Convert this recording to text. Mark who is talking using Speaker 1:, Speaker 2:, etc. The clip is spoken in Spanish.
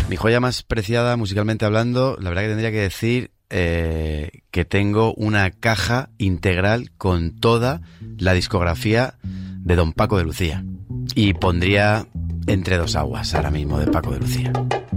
Speaker 1: Mi joya más preciada, musicalmente hablando, la verdad que tendría que decir que tengo una caja integral con toda la discografía de Don Paco de Lucía. Y pondría Entre dos aguas ahora mismo de Paco de Lucía.